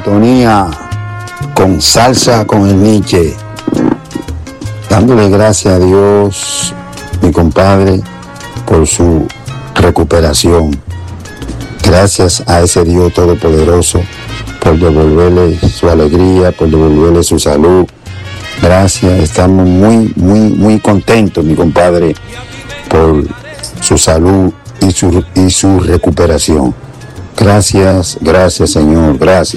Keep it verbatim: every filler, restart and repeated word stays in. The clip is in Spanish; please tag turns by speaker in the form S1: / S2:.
S1: sintonía con Salsa con el Nietzsche, dándole gracias a Dios, mi compadre, por su recuperación. Gracias a ese Dios todopoderoso por devolverle su alegría, por devolverle su salud. Gracias, estamos muy, muy, muy contentos, mi compadre, por su salud y su, y su recuperación. Gracias, gracias, Señor, gracias.